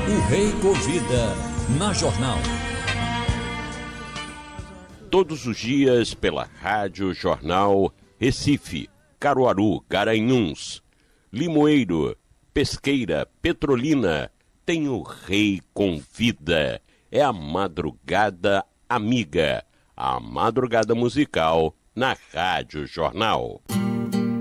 O Rei Convida, na Jornal. Todos os dias pela Rádio Jornal Recife, Caruaru, Garanhuns, Limoeiro, Pesqueira, Petrolina, tem o Rei Convida. É a Madrugada Amiga, a madrugada musical na Rádio Jornal.